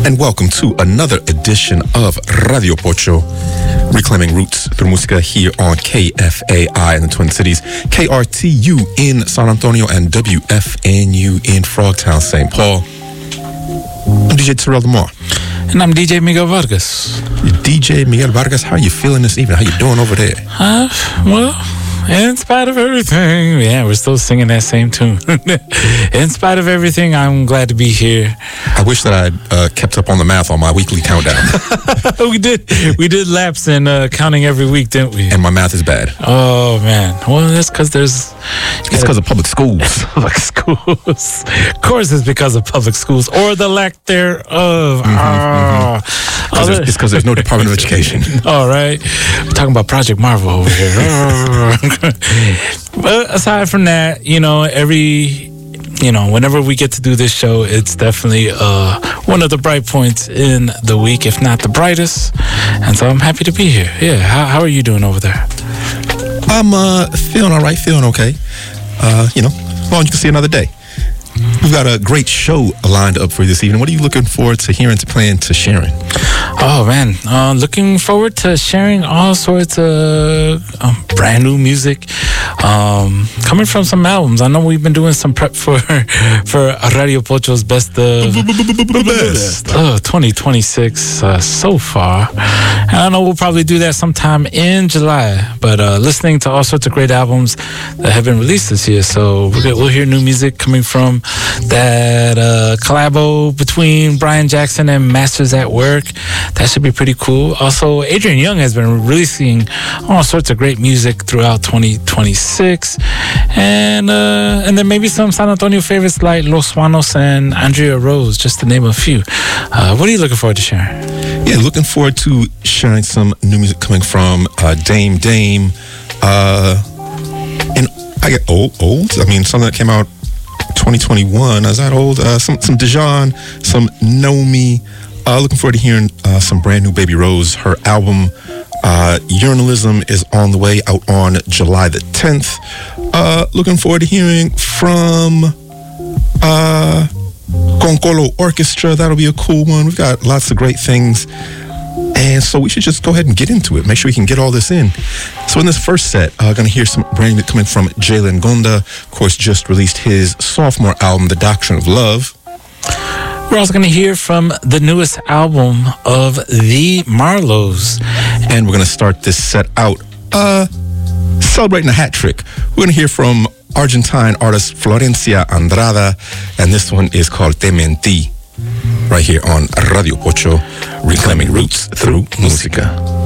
And welcome to another edition of Radio Pocho, reclaiming roots through música here on KFAI in the Twin Cities, KRTU in San Antonio, and WFNU in Frogtown, St. Paul. I'm DJ Terrell Lamar. And I'm DJ Miguel Vargas. DJ Miguel Vargas, how are you feeling this evening? How you doing over there? Well, in spite of everything, yeah, we're still singing that same tune. In spite of everything, I'm glad to be here. I wish that I kept up on the math on my weekly countdown. We did laps in counting every week, didn't we? And my math is bad. Oh, man. Well, that's because It's because of public schools. Public schools. Of course it's because of public schools, or the lack thereof. It's because there's no Department of Education. All right. We're talking about Project Marvel over here. But aside from that, whenever we get to do this show, it's definitely one of the bright points in the week, if not the brightest. And so I'm happy to be here. Yeah. How are you doing over there? I'm feeling all right, feeling okay. As long as you can see another day. We've got a great show lined up for you this evening. What are you looking forward to hearing, to playing, to sharing? Oh, man. Looking forward to sharing all sorts of brand new music coming from some albums. I know we've been doing some prep for Radio Pocho's Best 2026 so far. And I know we'll probably do that sometime in July. But listening to all sorts of great albums that have been released this year. So we'll hear new music coming from that collabo between Brian Jackson and Masters at Work. That should be pretty cool. Also, Adrian Young has been releasing all sorts of great music throughout 2026. And then maybe some San Antonio favorites like Los Suanos and Andrea Rose, just to name a few. What are you looking forward to sharing? Yeah, looking forward to sharing some new music coming from Dame. And I get old. I mean, something that came out 2021. Is that old? Some Dijon, some Nomi. Looking forward to hearing some brand new Baby Rose. Her album, Urinalism, is on the way, out on July the 10th. Looking forward to hearing from Concolo Orchestra. That'll be a cool one. We've got lots of great things. And so we should just go ahead and get into it. Make sure we can get all this in. So in this first set, going to hear some brand new coming from Jalen Gonda. Of course, just released his sophomore album, The Doctrine of Love. We're also going to hear from the newest album of the Marlows. And we're going to start this set out celebrating a hat trick. We're going to hear from Argentine artist Florencia Andrada. And this one is called Te Mentí. Right here on Radio Pocho, reclaiming roots through música.